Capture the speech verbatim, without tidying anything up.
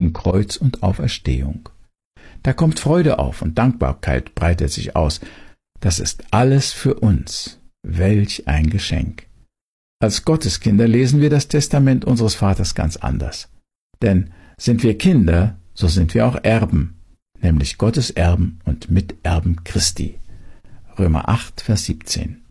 Leben, Kreuz und Auferstehung. Da kommt Freude auf und Dankbarkeit breitet sich aus. Das ist alles für uns. Welch ein Geschenk. Als Gotteskinder lesen wir das Testament unseres Vaters ganz anders. Denn sind wir Kinder, so sind wir auch Erben, nämlich Gottes Erben und Miterben Christi. Römer acht, Vers siebzehn.